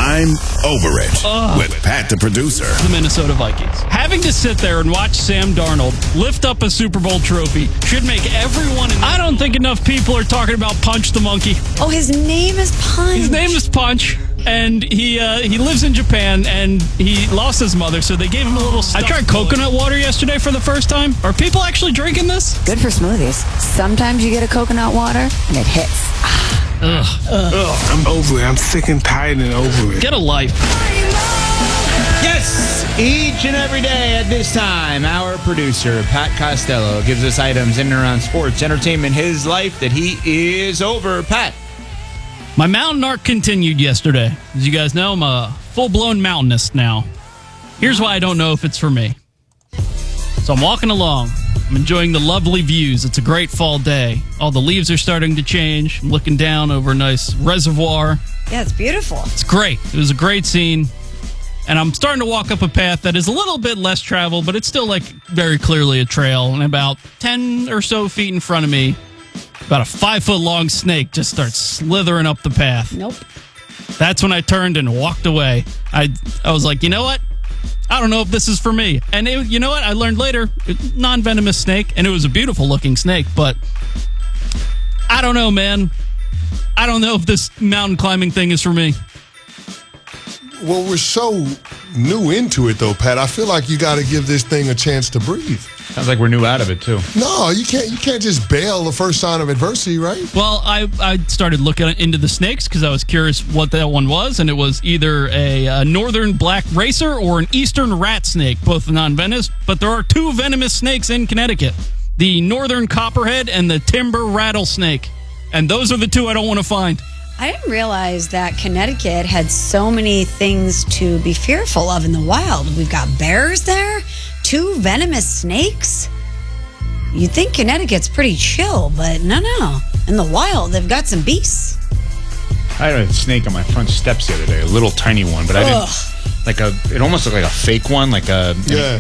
I'm over it with Pat the producer. The Minnesota Vikings. Having to sit there and watch Sam Darnold lift up a Super Bowl trophy should make everyone... I don't think enough people are talking about Punch the Monkey. Oh, his name is Punch. His name is Punch, and he lives in Japan, and he lost his mother, so they gave him a little... I tried coconut water yesterday for the first time. Are people actually drinking this? Good for smoothies. Sometimes you get a coconut water, and it hits. I'm over it. I'm sick and tired and over it. Get a life. Yes, each and every day at this time, our producer, Pat Costello, gives us items in and around sports, entertainment, his life that he is over. Pat. My mountain arc continued yesterday. As you guys know, I'm a full-blown mountainist now. Here's why I don't know if it's for me. So I'm walking along. I'm enjoying the lovely views. It's a great fall day. All the leaves are starting to change. I'm looking down over a nice reservoir. Yeah, it's beautiful. It's great. It was a great scene. And I'm starting to walk up a path that is a little bit less traveled, but it's still like very clearly a trail. And about 10 or so feet in front of me, about a 5-foot-long snake just starts slithering up the path. Nope. That's when I turned and walked away. I was like, you know what? I don't know if this is for me. And you know what? I learned later, non-venomous snake, and it was a beautiful-looking snake, but I don't know, man. I don't know if this mountain climbing thing is for me. Well, we're so new into it, though, Pat. I feel like you got to give this thing a chance to breathe. Sounds like we're new out of it, too. No, you can't just bail the first sign of adversity, right? Well, I started looking into the snakes because I was curious what that one was, and it was either a northern black racer or an eastern rat snake, both non-venomous. But there are two venomous snakes in Connecticut, the northern copperhead and the timber rattlesnake. And those are the two I don't want to find. I didn't realize that Connecticut had so many things to be fearful of in the wild. We've got bears there, 2 venomous snakes. You'd think Connecticut's pretty chill, but no. In the wild, they've got some beasts. I had a snake on my front steps the other day, a little tiny one, but I didn't... it almost looked like a fake one, like a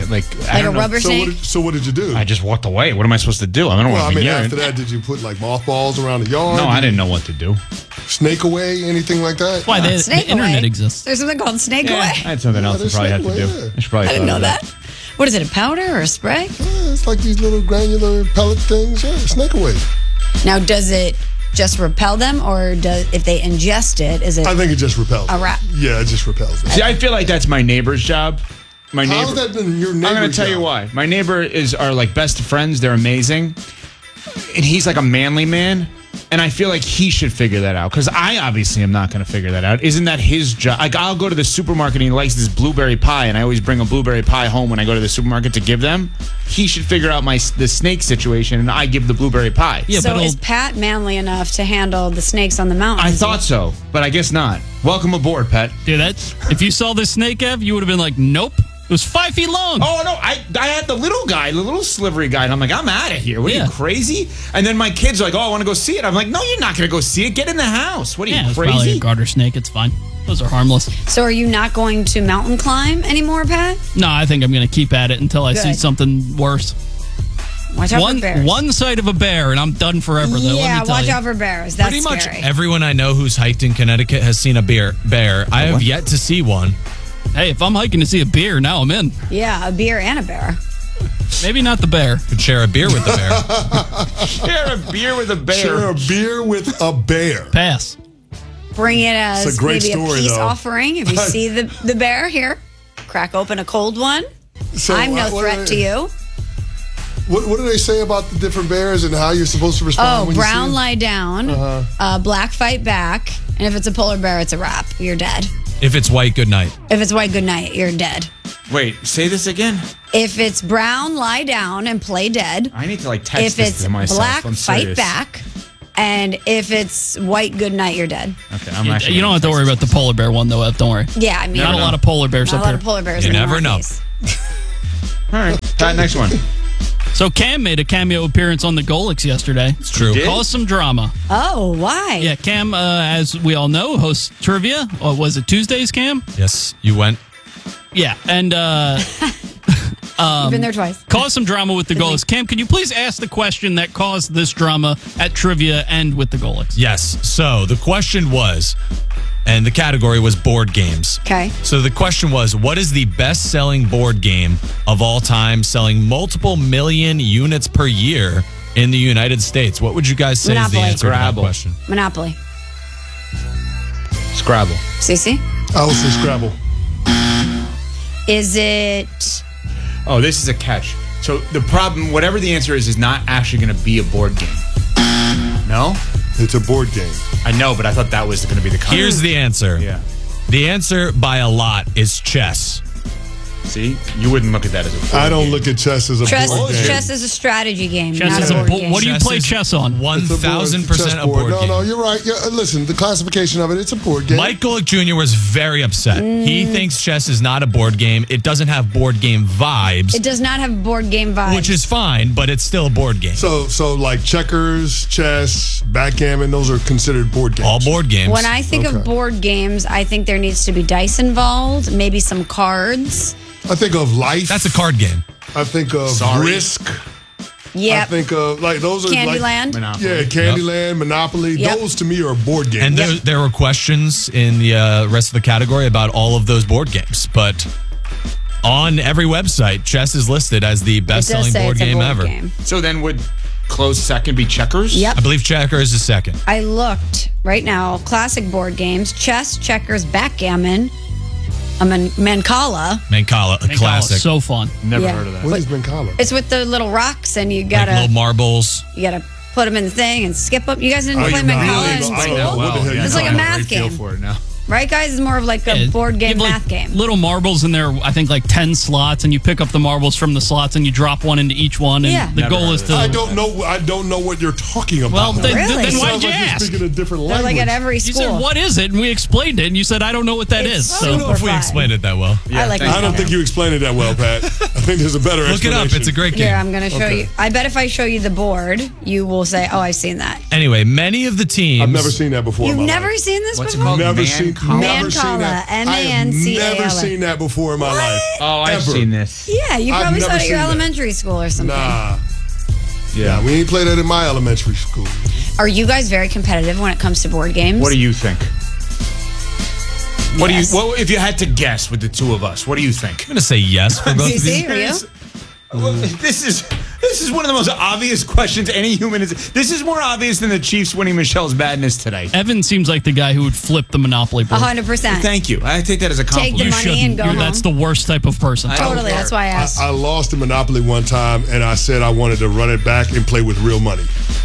rubber snake. So what did you do? I just walked away. What am I supposed to do? I don't want to be near after that, did you put like mothballs around the yard? No, I didn't know what to do. Snake away, anything like that? That's why the internet exists. There's something called snake away. I had something else to probably have to do. Yeah. I should probably. I didn't know that. What is it? A powder or a spray? Yeah, it's like these little granular pellet things. Yeah, snake away. Now, does it just repel them, or if they ingest it, is it? I think it just repels a rat. Yeah, it just repels them. See, I feel like that's my neighbor's job. My neighbor. How's that been your neighbor's I'm going to tell you why. My neighbor are like best friends. They're amazing, and he's like a manly man. And I feel like he should figure that out because I obviously am not going to figure that out. Isn't that his job? Like, I'll go to the supermarket and he likes this blueberry pie, and I always bring a blueberry pie home when I go to the supermarket to give them. He should figure out the snake situation, and I give the blueberry pie. Yeah, so is Pat manly enough to handle the snakes on the mountain? I thought so, but I guess not. Welcome aboard, Pat. Dude, if you saw this snake, Ev, you would have been like, nope. It was 5 feet long. Oh, no. I had the little guy, the little slivery guy, and I'm like, I'm out of here. What are you, crazy? And then my kids are like, oh, I want to go see it. I'm like, no, you're not going to go see it. Get in the house. What are you, it's crazy? Probably a garter snake. It's fine. Those are harmless. So are you not going to mountain climb anymore, Pat? No, I think I'm going to keep at it until I see something worse. Watch out for bears. One sight of a bear, and I'm done forever, though. Yeah, let me tell watch you. out for bears. That's Pretty much scary. everyone I know who's hiked in Connecticut has seen a bear. I have yet to see one. Hey, if I'm hiking to see a bear, now I'm in. Yeah, a beer and a bear. Maybe not the bear. Could share a beer with the bear. Share a beer with a bear. Share a beer with a bear. Pass. Bring it as It's a great maybe story, a peace though. offering. If you see the bear, here, crack open a cold one. So, I'm no threat to you. What do they say about the different bears and how you're supposed to respond? when brown you see lie down, black fight back, and if it's a polar bear, it's a wrap. You're dead. If it's white, good night. If it's white, good night. You're dead. Wait, say this again? If it's brown, lie down and play dead. I need to text if this it's to myself. black, I'm fight serious. back. And if it's white, good night, you're dead. Okay, I'm actually. You don't have to worry about the polar bear one, though, Ev. Don't worry. Yeah, I mean, Not a lot of polar bears not up a lot here. of polar bears. You in the never know. Northeast. All right, Pat, next one. So Cam made a cameo appearance on the Golix yesterday. It's true. Caused some drama. Oh, why? Yeah, Cam, as we all know, hosts trivia. Was it Tuesdays, Cam? Yes, you went. Yeah, and You've been there twice. Caused some drama with the Golics. Cam, can you please ask the question that caused this drama at trivia and with the Golics? Yes. So the question was, and the category was board games. Okay. So the question was, what is the best-selling board game of all time, selling multiple million units per year in the United States? What would you guys say is the Monopoly. answer to that Scrabble. question? Monopoly. Scrabble. Cece? I would say Scrabble. Is it... Oh, this is a catch. So the problem, whatever the answer is not actually going to be a board game. No? It's a board game. I know, but I thought that was going to be the cover. Here's the answer. Yeah. The answer by a lot is chess. See? You wouldn't look at that as a board I don't game. look at chess as a board game. Chess is a strategy game, Chess not is a a board bo- game. what do you Chess play is chess on? It's a board- 1,000% a chessboard. board game. No, you're right. Yeah, listen, the classification of it, it's a board game. Mike Golick Jr. was very upset. He thinks chess is not a board game. It doesn't have board game vibes, It does not have board game vibes. which is fine, but it's still a board game. So like checkers, chess, backgammon, those are considered board games. All board games. When I think of Okay. board games, I think there needs to be dice involved, maybe some cards. I think of life. That's a card game. I think of Sorry. Risk. I Yep. think of like those are like Candyland. Monopoly. yeah, Candyland, Monopoly. Yep. Those to me are board games. And there were questions in the rest of the category about all of those board games. But on every website, chess is listed as the It does best-selling say board it's a game board ever. game. So then would close second be checkers? Yep. I believe checkers is second. I looked right now. Classic board games: chess, checkers, backgammon, Mancala. Mancala, a classic. So fun. Never Yeah. heard of that. What is Mancala? It's with the little rocks, and you like gotta little marbles. put them in the thing and skip them. You guys didn't play you know, Mancala I in don't know. school, What the hell you It's like a talking math Great feel game. for it now. right, guys? It's more of like a board game, You have, math game. Little marbles in there, I think like 10 slots, and you pick up the marbles from the slots and you drop one into each one. And Yeah. the Never goal heard is of to. I don't know what you're talking about. Well, then Really? why'd Sounds you like you're ask? speaking a different They're language. like at every You school. said, what is it? And we explained it, and you said, I don't know what that It's is. I don't know So if we fun. explained it that well. I like thank it. I don't think you explained it that well, Pat. I think there's a better Look it explanation. up. It's a great game. Here, I'm going to show Okay. you. I bet if I show you the board, you will say, "Oh, I've seen that." Anyway, many of the teams. I've never seen that before. You've in my never life. seen this What's it before? called? Never Mancala? seen that. I have Mancala. never seen that before in my life. Oh, I've Ever. seen this. Yeah, you I've probably never saw it at your seen that. elementary school or something. Nah. Yeah. We ain't played that in my elementary school. Are you guys very competitive when it comes to board games? What do you think? What Yes. do you? What if you had to guess with the two of us? What do you think? I'm going to say yes for both of CC, you. are you? Well, this is one of the most obvious questions any human is. This is more obvious than the Chiefs winning Michelle's badness today. Evan seems like the guy who would flip the Monopoly board. 100%. Thank you. I take that as a Take the compliment. money Shouldn't. and go home. That's the worst type of person. Totally, that's why I asked. I lost in Monopoly one time, and I said I wanted to run it back and play with real money.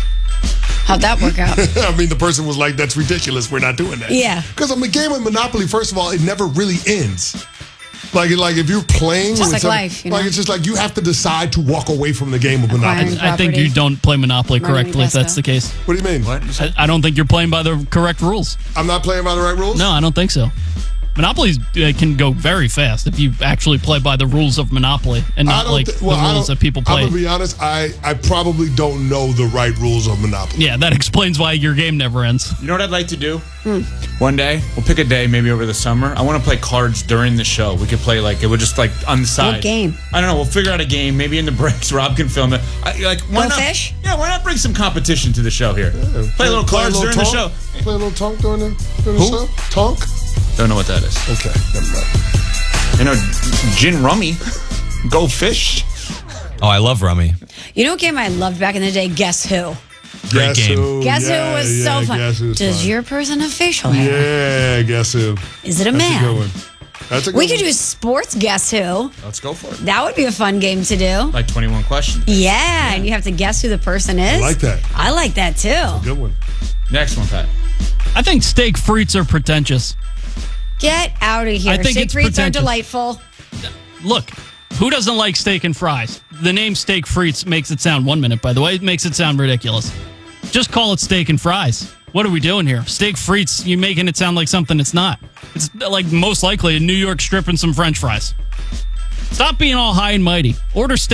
How'd that work out? I mean, the person was like, "That's ridiculous. We're not doing that." Yeah. Because a game of Monopoly, first of all, it never really ends. Like if you're playing, Just with like life, you know? like it's just like you have to decide to walk away from the game of Monopoly. Acquiring I think you property. don't play Monopoly Money correctly if that's investor. the case. What do you mean? What? I don't think you're playing by the correct rules. I'm not playing by the right rules. No, I don't think so. Monopoly can go very fast if you actually play by the rules of Monopoly and not like the rules that people play. I'm gonna be honest. I probably don't know the right rules of Monopoly. Yeah, that explains why your game never ends. You know what I'd like to do? One day, we'll pick a day, maybe over the summer. I want to play cards during the show. We could play it would just like on the side. What game? I don't know. We'll figure out a game. Maybe in the breaks, Rob can film it. Why Go not? fish? Yeah, why not bring some competition to the show here? Play a little Play a cards little during the show. tonk? Play a little tonk during the show. Tonk. Don't know what that is. Okay, never mind. You know, gin rummy. Go fish. Oh, I love Rummy. You know what game I loved back in the day? Guess Who? Great game. Guess Who was so fun. Guess Who's Does fun. your person have facial hair? Yeah, Guess Who. Is it a That's man? a good one. That's a good We could one. do sports Guess Who. Let's go for it. That would be a fun game to do. Like 21 questions. Yeah, and you have to guess who the person is. I like that. I like that too. Good one. Next one, Pat. I think steak frites are pretentious. Get out of here. I think Steak it's frites are pretentious. delightful. Look, who doesn't like steak and fries? The name steak frites makes it sound 1 minute, by the way. It makes it sound ridiculous. Just call it steak and fries. What are we doing here? Steak frites, you making it sound like something it's not. It's like most likely a New York strip and some French fries. Stop being all high and mighty. Order steak.